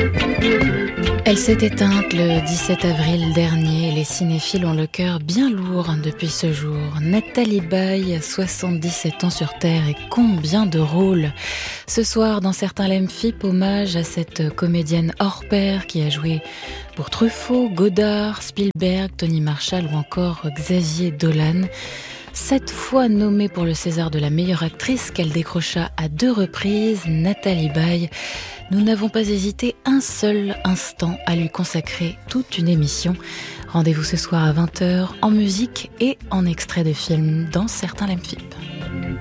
Elle s'est éteinte le 17 avril dernier et les cinéphiles ont le cœur bien lourd depuis ce jour. Nathalie Baye, 77 ans sur Terre et combien de rôles. Ce soir, dans certains l'Emphip, hommage à cette comédienne hors pair qui a joué pour Truffaut, Godard, Spielberg, Tony Marshall ou encore Xavier Dolan. 7 fois nommée pour le César de la meilleure actrice qu'elle décrocha à 2 reprises, Nathalie Baye. Nous n'avons pas hésité un seul instant à lui consacrer toute une émission. Rendez-vous ce soir à 20h en musique et en extrait de film dans certains l'Emphip.